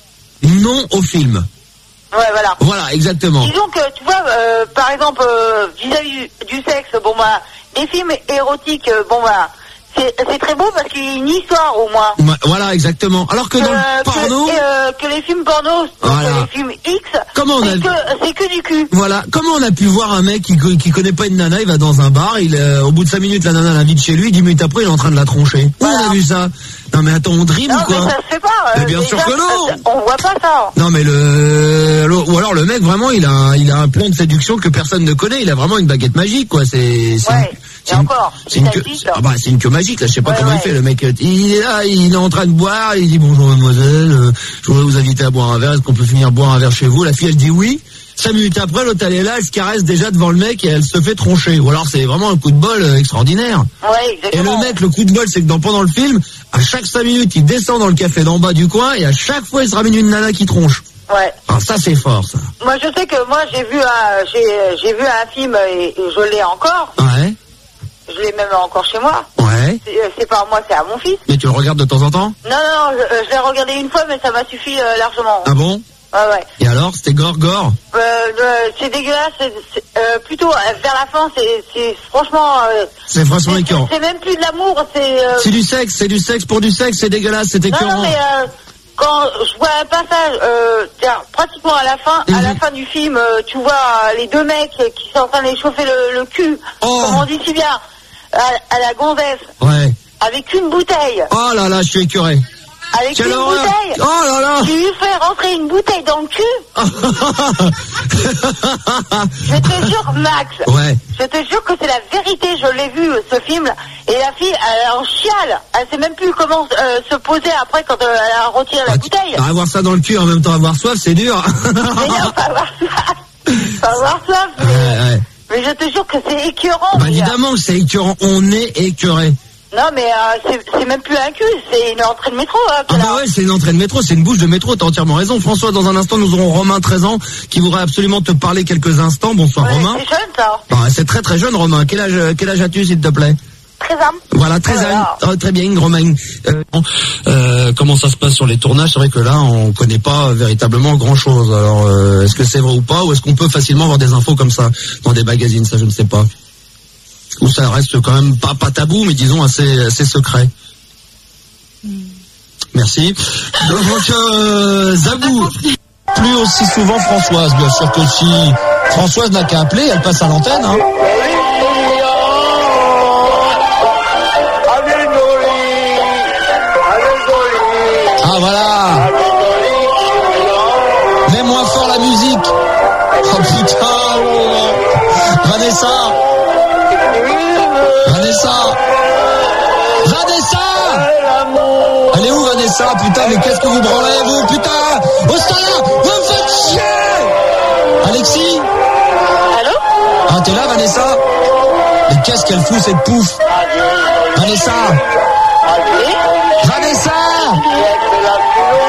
non au film. Ouais, voilà. Voilà, exactement. Disons que, tu vois, euh, par exemple, euh, vis-à-vis du sexe, bon, bah, les films érotiques, euh, bon, bah, c'est, c'est très beau parce qu'il y a une histoire, au moins. Voilà, exactement. Alors que euh, dans le porno... Que, euh, que les films porno, voilà. les films X, comment on a... c'est, que, c'est que du cul. Voilà. Comment on a pu voir un mec qui, qui connaît pas une nana, il va dans un bar, il, euh, au bout de cinq minutes, la nana l'invite chez lui, dix minutes après, il est en train de la troncher. Voilà. Où on a vu ça? Non mais attends, on dream non, ou quoi? Mais ça se fait pas. Mais bien déjà, sûr que non. On voit pas ça. Non mais le, le ou alors le mec vraiment il a un, il a un plan de séduction que personne ne connaît. Il a vraiment une baguette magique quoi. C'est c'est ouais. une, c'est une, encore. C'est une queue. Ah bah c'est une queue magique là. Je sais pas ouais, comment ouais. il fait le mec. Il est là, il est en train de boire. Il dit bonjour mademoiselle. Euh, je voudrais vous inviter à boire un verre. Est-ce qu'on peut finir boire un verre chez vous? La fille elle dit oui. Cinq minutes après, l'autre elle est là, elle se caresse déjà devant le mec et elle se fait troncher. Ou alors c'est vraiment un coup de bol euh, extraordinaire. Ouais, exactement. Et le mec, le coup de bol, c'est que dans, pendant le film, à chaque cinq minutes, il descend dans le café d'en bas du coin et à chaque fois, il se ramène une nana qui tronche. Ouais. Alors ça, c'est fort, ça. Moi, je sais que moi, j'ai vu un, j'ai, j'ai vu un film et, et je l'ai encore. Ouais. Je l'ai même encore chez moi. Ouais. C'est, c'est pas à moi, c'est à mon fils. Mais tu le regardes de temps en temps? Non, non, non, je, je l'ai regardé une fois, mais ça m'a suffi euh, largement. Ah bon? Ouais, ouais. Et alors, c'était gore, gore? Euh, euh, c'est dégueulasse. C'est, c'est, euh, plutôt euh, vers la fin, c'est, c'est franchement. Euh, c'est franchement c'est, écœurant. C'est, c'est même plus de l'amour, c'est. Euh... C'est du sexe, c'est du sexe pour du sexe, c'est dégueulasse, c'est écœurant. Non, non, mais euh, quand je vois un passage, euh, pratiquement à la fin, mmh. à la fin du film, euh, tu vois euh, les deux mecs qui sont en train d'échauffer le, le cul, oh. comme on dit si bien, à, à la gonzesse. Ouais. Avec une bouteille. Oh là là, je suis écœuré. Avec Quelle une horreur. bouteille. Oh là là. Tu lui fais rentrer une bouteille dans le cul. Je te jure, Max. Ouais. Je te jure que c'est la vérité. Je l'ai vu, ce film. Et la fille, elle en chiale. Elle sait même plus comment euh, se poser après quand euh, elle a retiré ah, la bouteille. Tu, avoir ça dans le cul en même temps avoir soif, c'est dur. Mais non, pas avoir soif. Pas avoir soif. Mais, ouais, ouais. mais je te jure que c'est écœurant. Bah évidemment que c'est écœurant. On est écœuré. Non, mais euh, c'est, c'est même plus un cul, c'est une entrée de métro. Hein, ah bah ouais, c'est une entrée de métro, c'est une bouche de métro, t'as entièrement raison. François, dans un instant, nous aurons Romain, treize ans, qui voudrait absolument te parler quelques instants. Bonsoir ouais, Romain. C'est jeune ça. Bah, c'est très très jeune Romain. Quel âge, quel âge as-tu s'il te plaît? treize ans. Voilà, treize ans. Oh, très bien, Romain. Euh, euh, comment ça se passe sur les tournages? C'est vrai que là, on connaît pas véritablement grand-chose. Alors, euh, est-ce que c'est vrai ou pas? Ou est-ce qu'on peut facilement avoir des infos comme ça dans des magazines? Ça, je ne sais pas. Ou ça reste quand même pas, pas tabou, mais disons assez, assez secret. Mm. Merci. Donc, euh, Zabou. Plus aussi souvent Françoise, bien sûr que si Françoise n'a qu'à appeler, elle passe à l'antenne. Hein. Vanessa, putain, mais qu'est-ce que vous branlez, vous, putain? Oh, ça là, vous me faites chier! Alexis? Allô? Ah, t'es là, Vanessa? Mais qu'est-ce qu'elle fout, cette pouffe? Vanessa? Oui? Vanessa!